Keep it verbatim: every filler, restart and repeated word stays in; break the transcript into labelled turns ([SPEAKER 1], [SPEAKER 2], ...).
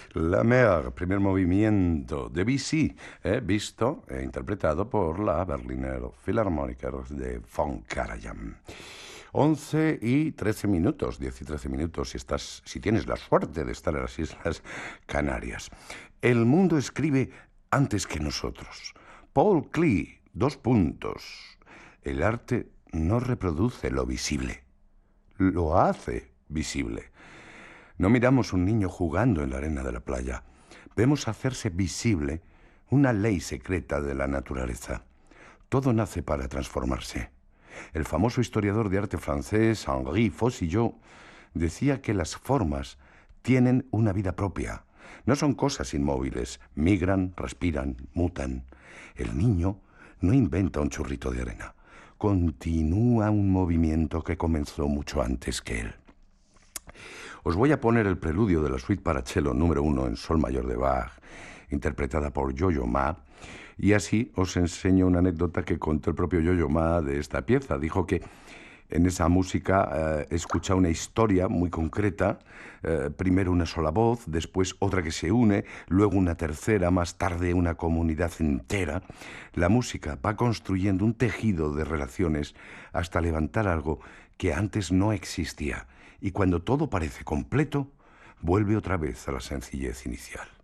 [SPEAKER 1] La Mer, primer movimiento, Debussy, eh, visto e interpretado por la Berliner Philharmoniker de von Karajan. once y trece minutos, diez y trece minutos, si, estás, si tienes la suerte de estar en las Islas Canarias. El mundo escribe antes que nosotros. Paul Klee, dos puntos. El arte no reproduce lo visible, lo hace visible. No miramos un niño jugando en la arena de la playa. Vemos hacerse visible una ley secreta de la naturaleza. Todo nace para transformarse. El famoso historiador de arte francés Henri Fosillot decía que las formas tienen una vida propia. No son cosas inmóviles. Migran, respiran, mutan. El niño no inventa un churrito de arena. Continúa un movimiento que comenzó mucho antes que él. Os voy a poner el preludio de la suite para cello número uno en sol mayor de Bach, interpretada por Yo-Yo Ma, y así os enseño una anécdota que contó el propio Yo-Yo Ma de esta pieza. Dijo que en esa música eh, escucha una historia muy concreta, eh, primero una sola voz, después otra que se une, luego una tercera, más tarde una comunidad entera. La música va construyendo un tejido de relaciones hasta levantar algo que antes no existía. Y cuando todo parece completo, vuelve otra vez a la sencillez inicial.